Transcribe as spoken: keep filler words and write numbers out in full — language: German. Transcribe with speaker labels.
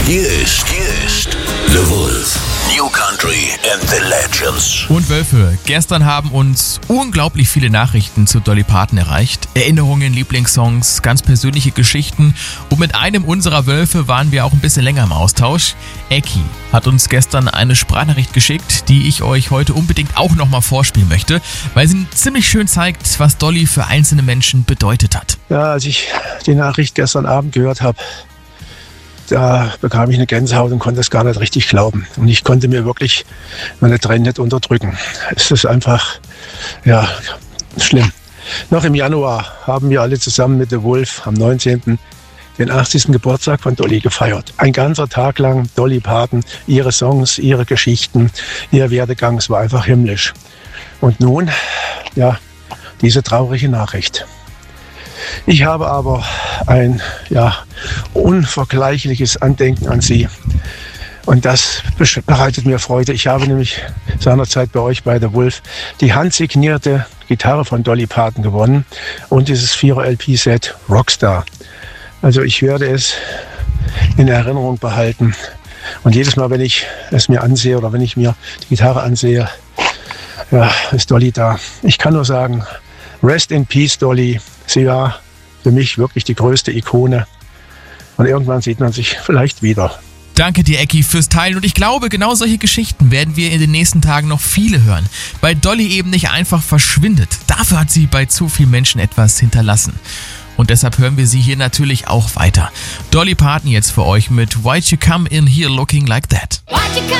Speaker 1: Hier ist, hier ist The Wolf. New Country and the Legends.
Speaker 2: Und Wölfe, gestern haben uns unglaublich viele Nachrichten zu Dolly Parton erreicht. Erinnerungen, Lieblingssongs, ganz persönliche Geschichten. Und mit einem unserer Wölfe waren wir auch ein bisschen länger im Austausch. Ecki hat uns gestern eine Sprachnachricht geschickt, die ich euch heute unbedingt auch nochmal vorspielen möchte, weil sie ziemlich schön zeigt, was Dolly für einzelne Menschen bedeutet hat.
Speaker 3: Ja, als ich die Nachricht gestern Abend gehört habe, da bekam ich eine Gänsehaut und konnte es gar nicht richtig glauben. Und ich konnte mir wirklich meine Tränen nicht unterdrücken. Es ist einfach, ja, schlimm. Noch im Januar haben wir alle zusammen mit The Wolf am neunzehnten den achtzigsten Geburtstag von Dolly gefeiert. Ein ganzer Tag lang Dolly Parton, ihre Songs, ihre Geschichten, ihr Werdegang, es war einfach himmlisch. Und nun, ja, diese traurige Nachricht. Ich habe aber ein ja, unvergleichliches Andenken an sie. Und das bereitet mir Freude. Ich habe nämlich seinerzeit bei euch bei The Wolf die handsignierte Gitarre von Dolly Parton gewonnen und dieses Vierer-L P-Set Rockstar. Also ich werde es in Erinnerung behalten. Und jedes Mal, wenn ich es mir ansehe oder wenn ich mir die Gitarre ansehe, ja, ist Dolly da. Ich kann nur sagen, rest in peace, Dolly. Sie war für mich wirklich die größte Ikone. Und irgendwann sieht man sich vielleicht wieder.
Speaker 2: Danke dir, Ecki, fürs Teilen. Und ich glaube, genau solche Geschichten werden wir in den nächsten Tagen noch viele hören. Weil Dolly eben nicht einfach verschwindet. Dafür hat sie bei zu vielen Menschen etwas hinterlassen. Und deshalb hören wir sie hier natürlich auch weiter. Dolly Parton jetzt für euch mit Why'd You Come In Here Looking Like That.
Speaker 4: Why'd you come